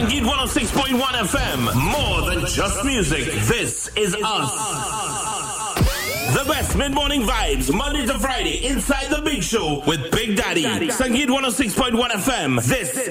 Sangeet 106.1 FM. More than just music. This is us. The best mid-morning vibes, Monday to Friday, inside the Big Show with Big Daddy. Sangeet 106.1 FM. This